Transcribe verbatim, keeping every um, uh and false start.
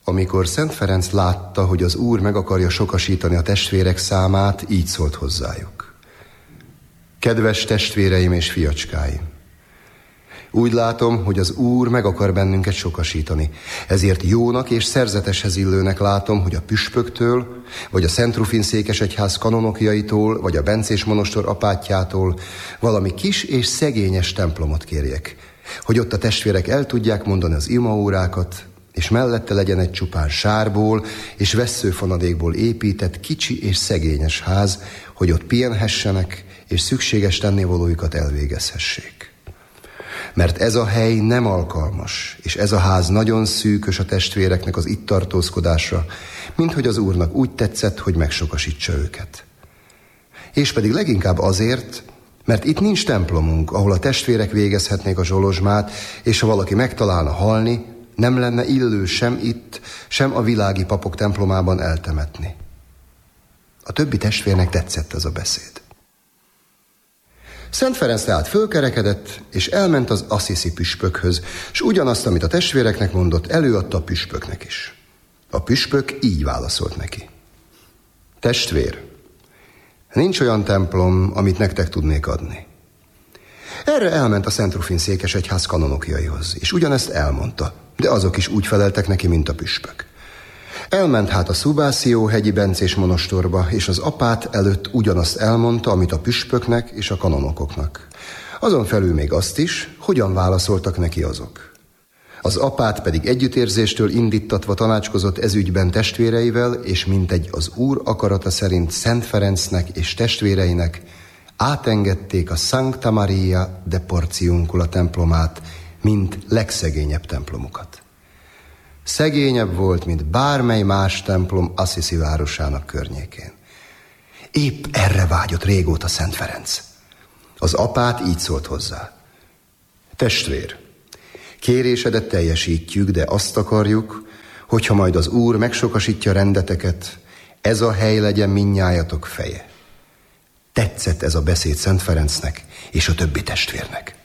Amikor Szent Ferenc látta, hogy az Úr meg akarja sokasítani a testvérek számát, így szólt hozzájuk. Kedves testvéreim és fiacskáim! Úgy látom, hogy az Úr meg akar bennünket sokasítani. Ezért jónak és szerzeteshez illőnek látom, hogy a püspöktől, vagy a Szent Rufin székesegyház kanonokjaitól, vagy a bencés monostor apátjától valami kis és szegényes templomot kérjek, hogy ott a testvérek el tudják mondani az imaórákat, és mellette legyen egy csupán sárból és vesszőfonadékból épített kicsi és szegényes ház, hogy ott pihenhessenek, és szükséges tennivalójukat elvégezhessék. Mert ez a hely nem alkalmas, és ez a ház nagyon szűkös a testvéreknek az itt tartózkodásra, mint hogy az Úrnak úgy tetszett, hogy megsokasítsa őket. És pedig leginkább azért, mert itt nincs templomunk, ahol a testvérek végezhetnék a zsolozsmát, és ha valaki megtalálna halni, nem lenne illő sem itt, sem a világi papok templomában eltemetni. A többi testvérnek tetszett ez a beszéd. Szent Ferenc tehát fölkerekedett, és elment az Assisi püspökhöz, és ugyanazt, amit a testvéreknek mondott, előadta a püspöknek is. A püspök így válaszolt neki. Testvér, nincs olyan templom, amit nektek tudnék adni. Erre elment a Szent Rufin székesegyház kanonokjaihoz, és ugyanezt elmondta, de azok is úgy feleltek neki, mint a püspök. Elment hát a Szubáció hegyi bencés monostorba, és az apát előtt ugyanazt elmondta, amit a püspöknek és a kanonokoknak. Azon felül még azt is, hogyan válaszoltak neki azok. Az apát pedig együttérzéstől indítatva tanácskozott ezügyben testvéreivel, és mintegy az Úr akarata szerint Szent Ferencnek és testvéreinek átengedték a Sancta Maria de Porciuncula templomát, mint legszegényebb templomukat. Szegényebb volt, mint bármely más templom Assisi városának környékén. Épp erre vágyott régóta Szent Ferenc. Az apát így szólt hozzá. Testvér, kérésedet teljesítjük, de azt akarjuk, hogyha majd az Úr megsokasítja rendeteket, ez a hely legyen mindnyájatok feje. Tetszett ez a beszéd Szent Ferencnek és a többi testvérnek.